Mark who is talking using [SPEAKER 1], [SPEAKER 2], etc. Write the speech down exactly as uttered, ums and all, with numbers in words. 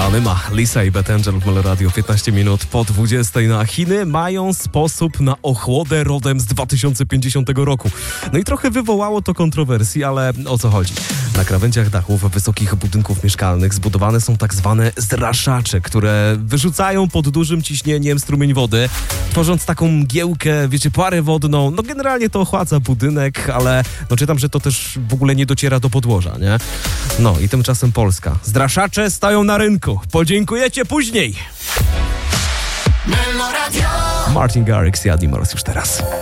[SPEAKER 1] Plany ma Lisa i Beth Angel w Meloradio. piętnaście minut po dwudziestej. Na Chiny mają sposób na ochłodę rodem z dwa tysiące pięćdziesiątego roku. No i trochę wywołało to kontrowersji, ale o co chodzi? Na krawędziach dachów wysokich budynków mieszkalnych zbudowane są tak zwane zraszacze, które wyrzucają pod dużym ciśnieniem strumień wody, tworząc taką mgiełkę, wiecie, parę wodną. No generalnie to ochładza budynek, ale no czytam, że to też w ogóle nie dociera do podłoża, nie? No i tymczasem Polska. Zraszacze stają na rynku. Podziękujecie później. Martin Garrix i Adi Moroz już teraz.